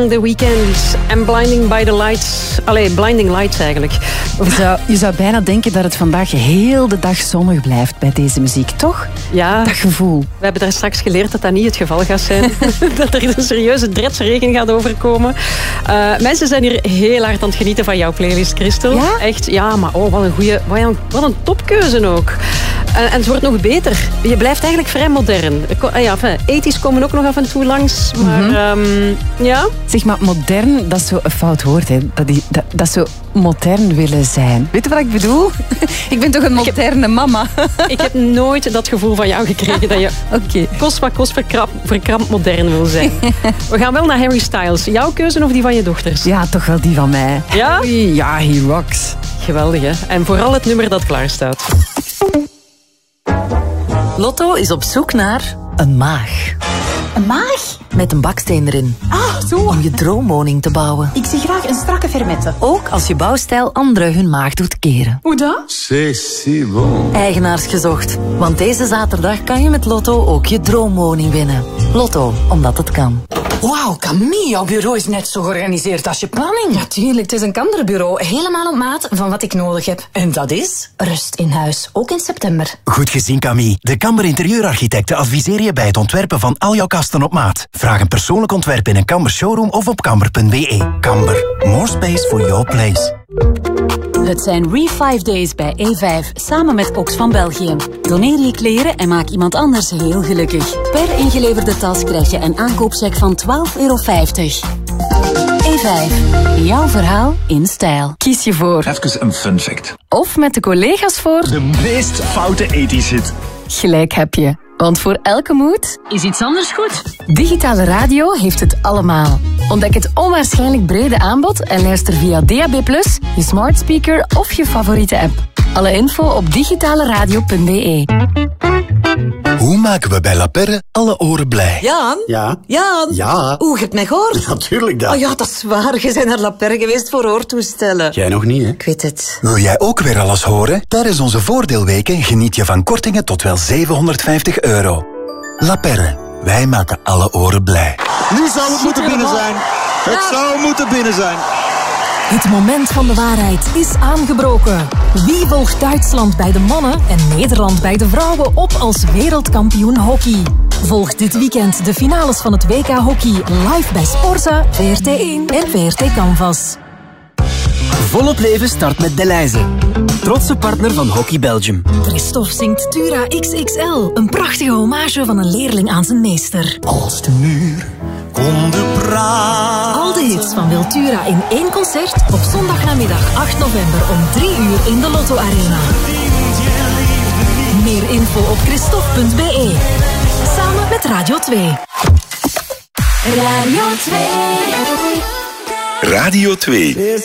The Weeknd en Blinding by the Lights. Allee, Blinding Lights eigenlijk. Je zou bijna denken dat het vandaag heel de dag zonnig blijft bij deze muziek, toch? Ja. Dat gevoel. We hebben daar straks geleerd dat dat niet het geval gaat zijn. Dat er een serieuze dretsregen gaat overkomen. Mensen zijn hier heel hard aan het genieten van jouw playlist, Christel. Ja? Echt, ja, maar wat een topkeuze ook. En het wordt nog beter. Je blijft eigenlijk vrij modern. Ethisch komen ook nog af en toe langs. Maar ja. Zeg maar, modern, dat is zo een fout woord. Hè. Dat is zo modern willen zijn. Weet je wat ik bedoel? Ik ben toch een moderne mama. Ik heb nooit dat gevoel van jou gekregen dat je kost wat kost verkrampt modern wil zijn. We gaan wel naar Harry Styles. Jouw keuze of die van je dochters? Ja, toch wel die van mij. Ja? Ja, he rocks. Geweldig, hè? En vooral het nummer dat klaar staat. Lotto is op zoek naar een maag. Een maag? Met een baksteen erin. Ah, zo. Om je droomwoning te bouwen. Ik zie graag een strakke fermette. Ook als je bouwstijl anderen hun maag doet keren. Hoe dat? C'est si bon. Eigenaars gezocht. Want deze zaterdag kan je met Lotto ook je droomwoning winnen. Lotto, omdat het kan. Wauw, Camille, jouw bureau is net zo georganiseerd als je planning. Natuurlijk, het is een kanderbureau. Helemaal op maat van wat ik nodig heb. En dat is? Rust in huis, ook in september. Goed gezien, Camille. De Kamber Interieurarchitecten adviseren je bij het ontwerpen van al jouw kasten op maat. Vraag een persoonlijk ontwerp in een Kamber showroom of op kamber.be. Kamber, more space for your place. Het zijn Re5 Days bij E5, samen met Ox van België. Doneer je kleren en maak iemand anders heel gelukkig. Per ingeleverde tas krijg je een aankoopcheck van €12,50. E5, jouw verhaal in stijl. Kies je voor. Even een fun fact. Of met de collega's voor. De meest foute ethisch hit. Gelijk heb je. Want voor elke moed is iets anders goed. Digitale radio heeft het allemaal. Ontdek het onwaarschijnlijk brede aanbod en luister via DAB+, je smart speaker of je favoriete app. Alle info op digitaleradio.be. Hoe maken we bij La Perre alle oren blij? Jan? Ja? Jan? Ja? Oeh, je hebt mij gehoord? Natuurlijk dat. Oh ja, dat is waar. Je bent naar La Perre geweest voor oortoestellen. Jij nog niet, hè? Ik weet het. Wil jij ook weer alles horen? Tijdens onze voordeelweken geniet je van kortingen tot wel €750. La Perre, wij maken alle oren blij. Nu zou het moeten binnen zijn. Het zou moeten binnen zijn. Het moment van de waarheid is aangebroken. Wie volgt Duitsland bij de mannen en Nederland bij de vrouwen op als wereldkampioen hockey? Volg dit weekend de finales van het WK Hockey live bij Sporza, VRT1 en VRT Canvas. Volop leven start met Delhaize. Trotse partner van Hockey Belgium. Christophe zingt Tura XXL. Een prachtige hommage van een leerling aan zijn meester. Als de muur konden praten. Al de hits van Wiltura in één concert op zondagnamiddag 8 november om 3 uur in de Lotto Arena. Meer info op christophe.be. Samen met Radio 2. Radio 2. Radio 2.